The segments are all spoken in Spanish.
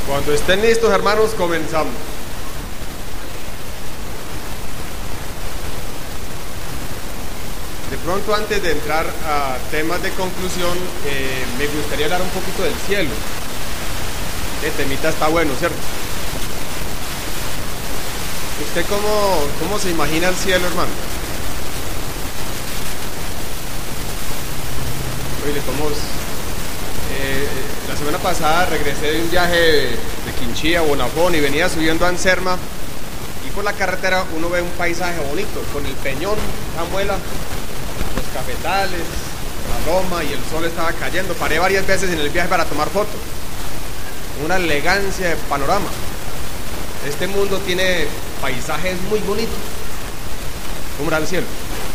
Cuando estén listos, hermanos, comenzamos. De pronto, antes de entrar a temas de conclusión, me gustaría hablar un poquito del cielo. El temita está bueno, ¿cierto? ¿Usted cómo se imagina el cielo, hermano? Hoy le tomamos. La semana pasada regresé de un viaje de Quinchía a Bonafón y venía subiendo a Anserma, y por la carretera uno ve un paisaje bonito, con el peñón, la muela, los cafetales, la loma, y el sol estaba cayendo. Paré varias veces en el viaje para tomar fotos. Una elegancia de panorama. Este mundo tiene paisajes muy bonitos. ¿Cómo era el cielo?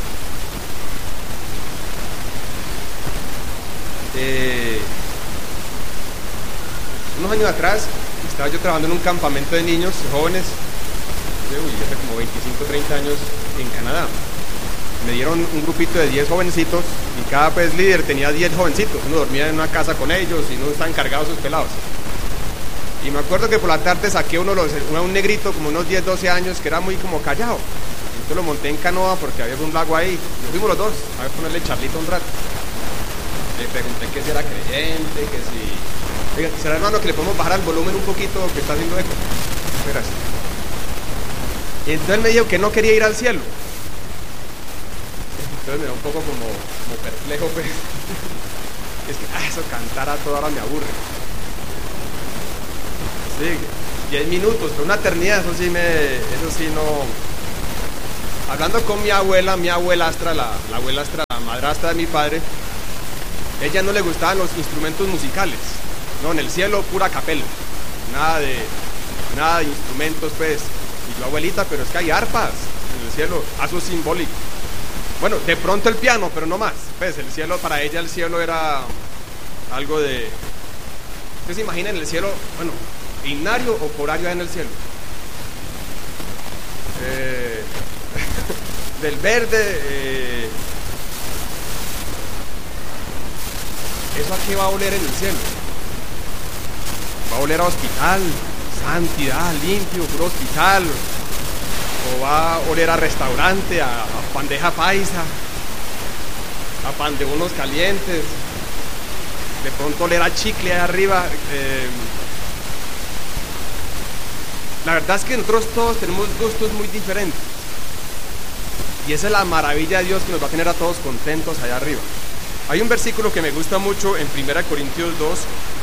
Unos años atrás estaba yo trabajando en un campamento de niños jóvenes, hace como 25, 30 años, en Canadá. Me dieron un grupito de 10 jovencitos, y cada líder tenía 10 jovencitos. Uno dormía en una casa con ellos y no estaban cargados sus pelados. Y me acuerdo que por la tarde saqué un negrito como unos 10, 12 años, que era muy como callado. Entonces lo monté en canoa porque había un lago ahí. Nos fuimos los dos a ponerle charlito un rato. Le pregunté que si era creyente, que si... Oiga, ¿será, hermano, que le podemos bajar el volumen un poquito, que está haciendo eco? Gracias. Y entonces me dijo que no quería ir al cielo. Entonces me da un poco como perplejo, pues. Es que eso cantar a toda hora me aburre. Sí, 10 minutos, pero una eternidad, eso sí no. Hablando con mi abuelastra, la madrastra de mi padre, ella no le gustaban los instrumentos musicales. No, en el cielo pura capela, nada de instrumentos, pues. Y yo, abuelita, pero es que hay arpas en el cielo, eso es simbólico. Bueno, de pronto el piano, pero no más. Pues el cielo, para ella el cielo era algo de... ¿Ustedes se imaginan el cielo? Bueno, ¿binario o corario hay en el cielo? Del verde, ¿eso a qué va a oler en el cielo? ¿Va a oler a hospital, santidad, limpio, puro hospital? ¿O va a oler a restaurante, a bandeja paisa, a pan de unos calientes? De pronto oler a chicle ahí arriba. La verdad es que nosotros todos tenemos gustos muy diferentes, y esa es la maravilla de Dios, que nos va a tener a todos contentos allá arriba. Hay un versículo que me gusta mucho en 1 Corintios 2,